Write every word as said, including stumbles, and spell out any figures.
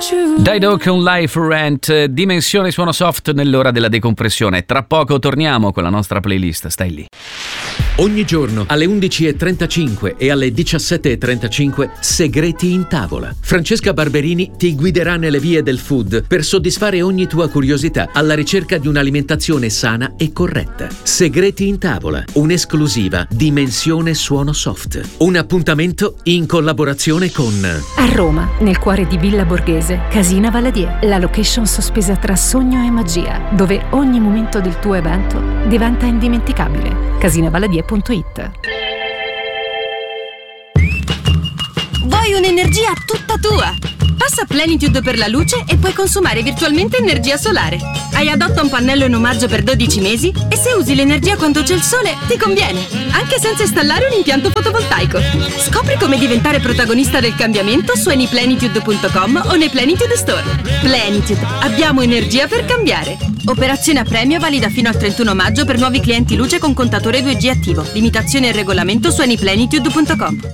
Dido con Life Rent, dimensione suono soft nell'ora della decompressione. Tra poco torniamo con la nostra playlist, stai lì. Ogni giorno alle undici e trentacinque e alle diciassette e trentacinque Segreti in tavola. Francesca Barberini ti guiderà nelle vie del food per soddisfare ogni tua curiosità alla ricerca di un'alimentazione sana e corretta. Segreti in tavola, un'esclusiva dimensione suono soft. Un appuntamento in collaborazione con A Roma, nel cuore di Villa Borghese, Casina Valadier, la location sospesa tra sogno e magia, dove ogni momento del tuo evento diventa indimenticabile. casinavaladier punto it. Vuoi un'energia tutta tua? Passa Plenitude per la luce e puoi consumare virtualmente energia solare. Hai adotta un pannello in omaggio per dodici mesi e se usi l'energia quando c'è il sole ti conviene, anche senza installare un impianto fotovoltaico. Scopri come diventare protagonista del cambiamento su anyplenitude punto com o nei Plenitude Store. Plenitude, abbiamo energia per cambiare. Operazione a premio valida fino al trentuno maggio per nuovi clienti luce con contatore due G attivo. Limitazioni e regolamento su anyplenitude punto com.